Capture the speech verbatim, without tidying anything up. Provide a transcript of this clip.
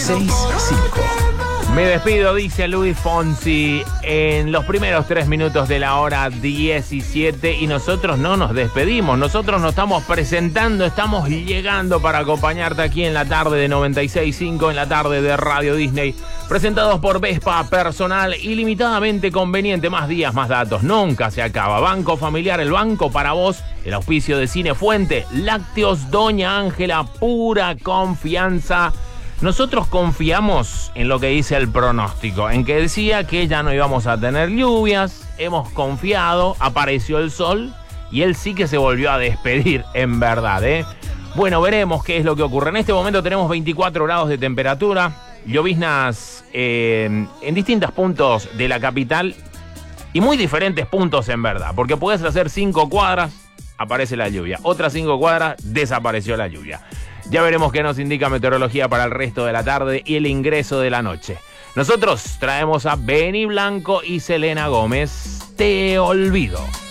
seis cinco. Me despido, dice Luis Fonsi, en los primeros tres minutos de la hora diecisiete y nosotros no nos despedimos, nosotros nos estamos presentando, estamos llegando para acompañarte aquí en la tarde de noventa y seis cinco, en la tarde de Radio Disney, presentados por Vespa, personal ilimitadamente conveniente, más días, más datos, nunca se acaba. Banco Familiar, el banco para vos, el auspicio de Cine Fuente, Lácteos Doña Ángela, pura confianza. Nosotros confiamos en lo que dice el pronóstico, en que decía que ya no íbamos a tener lluvias, hemos confiado, apareció el sol y él sí que se volvió a despedir, en verdad, ¿eh? Bueno, veremos qué es lo que ocurre. En este momento tenemos veinticuatro grados de temperatura, lloviznas eh, en distintos puntos de la capital y muy diferentes puntos, en verdad, porque puedes hacer cinco cuadras, aparece la lluvia, otras cinco cuadras, desapareció la lluvia. Ya veremos qué nos indica meteorología para el resto de la tarde y el ingreso de la noche. Nosotros traemos a Benny Blanco y Selena Gómez, Te Olvido.